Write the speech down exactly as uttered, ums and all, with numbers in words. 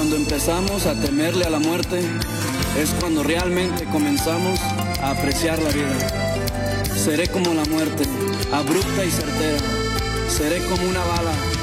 Cuando empezamos a temerle a la muerte, es cuando realmente comenzamos a apreciar la vida. Seré como la muerte, abrupta y certera. Seré como una bala